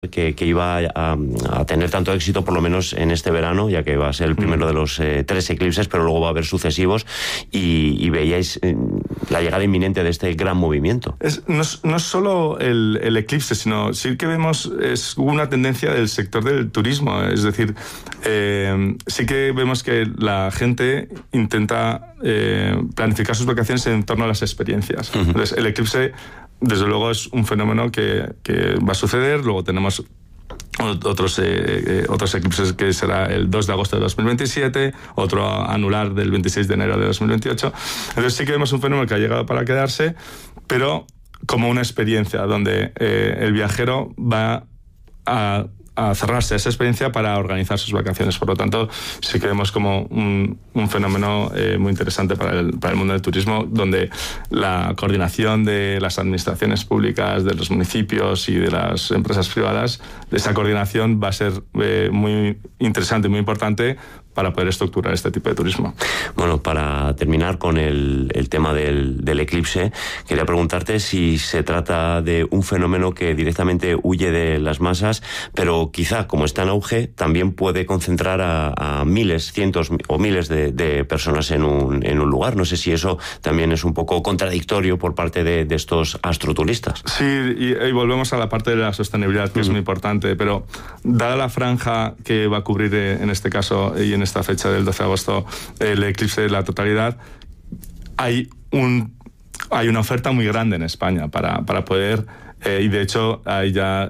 que iba a tener tanto éxito, por lo menos en este verano, ya que va a ser el primero de los 3 eclipses, pero luego va a haber sucesivos, y veíais la llegada inminente de este gran movimiento. No es solo el eclipse, sino sí que vemos una tendencia del sector del turismo. Es decir, sí que vemos que la gente intenta planificar sus vacaciones en torno a las experiencias. Entonces, el eclipse, desde luego, es un fenómeno que va a suceder. Luego tenemos otros eclipses, que será el 2 de agosto de 2027, otro anular del 26 de enero de 2028. Entonces sí que vemos un fenómeno que ha llegado para quedarse, pero como una experiencia donde el viajero va a cerrarse a esa experiencia para organizar sus vacaciones. Por lo tanto, sí que vemos como un fenómeno muy interesante para el mundo del turismo, donde la coordinación de las administraciones públicas, de los municipios y de las empresas privadas, esa coordinación va a ser muy interesante y muy importante para poder estructurar este tipo de turismo. Bueno, para terminar con el tema del eclipse, quería preguntarte si se trata de un fenómeno que directamente huye de las masas, pero quizá, como está en auge, también puede concentrar a miles, cientos o miles de personas en un lugar. No sé si eso también es un poco contradictorio por parte de estos astroturistas. Sí, y volvemos a la parte de la sostenibilidad, que es muy importante, pero dada la franja que va a cubrir en este caso y en esta fecha del 12 de agosto el eclipse de la totalidad, hay una oferta muy grande en España para poder, y de hecho hay ya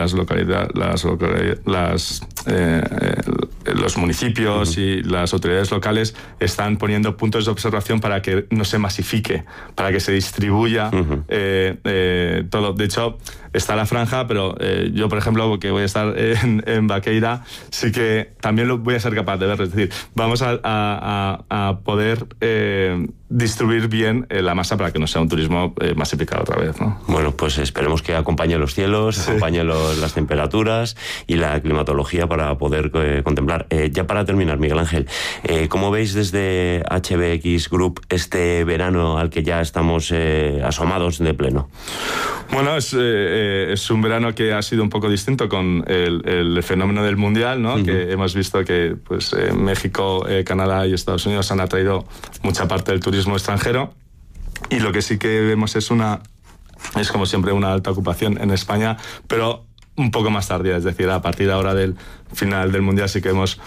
los municipios y las autoridades locales están poniendo puntos de observación para que no se masifique, para que se distribuya todo. De hecho, está la franja, pero yo, por ejemplo, que voy a estar en Baqueira, sí que también lo voy a ser capaz de ver. Es decir, vamos a poder distribuir bien la masa para que no sea un turismo masificado otra vez, ¿no? Bueno, pues esperemos que acompañe los cielos, acompañe las temperaturas y la climatología para poder contemplar. Ya para terminar, Miguel Ángel, ¿cómo veis desde HBX Group este verano al que ya estamos asomados de pleno? Bueno, es un verano que ha sido un poco distinto con el fenómeno del Mundial, ¿no? Que hemos visto que pues, México, Canadá y Estados Unidos han atraído mucha parte del turismo extranjero, y lo que sí que vemos es como siempre una alta ocupación en España, pero un poco más tardía. Es decir, a partir de ahora del final del Mundial sí que vemos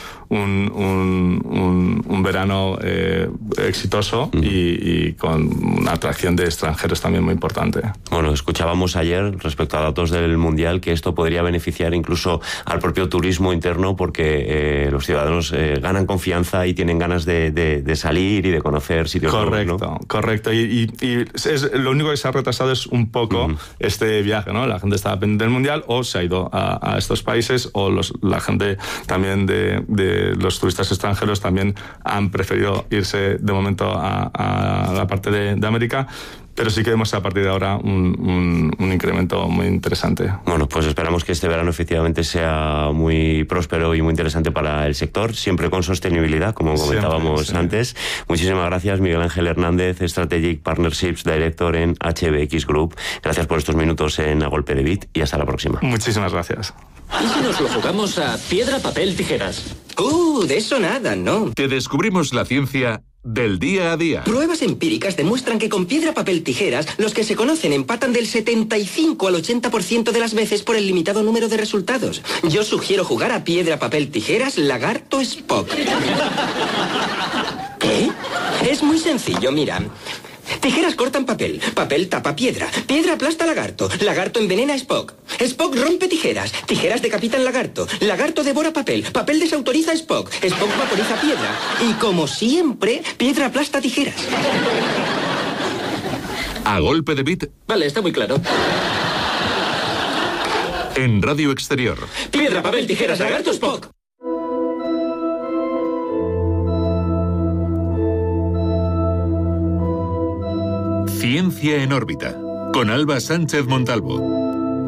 un verano exitoso y con una atracción de extranjeros también muy importante. Bueno, escuchábamos ayer respecto a datos del Mundial que esto podría beneficiar incluso al propio turismo interno, porque los ciudadanos ganan confianza y tienen ganas de salir y de conocer sitios nuevos, ¿no? Correcto. Y lo único que se ha retrasado es un poco este viaje, ¿no? La gente estaba pendiente del Mundial o se ha ido a estos países, o la gente también de los turistas extranjeros también han preferido irse de momento a la parte de América. Pero sí que vemos a partir de ahora un incremento muy interesante. Bueno, pues esperamos que este verano efectivamente sea muy próspero y muy interesante para el sector, siempre con sostenibilidad, como comentábamos antes. Muchísimas gracias, Miguel Ángel Hernández, Strategic Partnerships Director en HBX Group. Gracias por estos minutos en A Golpe de Bit y hasta la próxima. Muchísimas gracias. ¿Y si nos lo jugamos a piedra, papel, tijeras? De eso nada, ¿no? Te descubrimos la ciencia del día a día. Pruebas empíricas demuestran que con piedra, papel, tijeras, los que se conocen empatan del 75 al 80% de las veces por el limitado número de resultados. Yo sugiero jugar a piedra, papel, tijeras, lagarto, Spock. ¿Qué? Es muy sencillo, mira. Tijeras cortan papel, papel tapa piedra, piedra aplasta lagarto, lagarto envenena a Spock, Spock rompe tijeras, tijeras decapitan lagarto, lagarto devora papel, papel desautoriza a Spock, Spock vaporiza piedra y, como siempre, piedra aplasta tijeras. A Golpe de Bit. Vale, está muy claro. En Radio Exterior. Piedra, papel, tijeras, lagarto, Spock. Ciencia en órbita, con Alba Sánchez Montalvo.